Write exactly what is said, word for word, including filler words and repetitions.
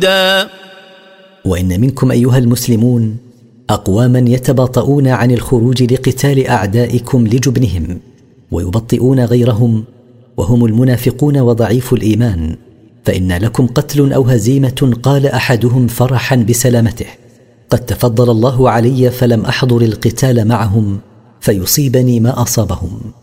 وإن منكم أيها المسلمون أقواما يتباطؤون عن الخروج لقتال أعدائكم لجبنهم، ويبطئون غيرهم وهم المنافقون وضعيف الإيمان، فإن لكم قتل أو هزيمة، قال أحدهم فرحا بسلامته: قد تفضل الله علي فلم أحضر القتال معهم فيصيبني ما أصابهم.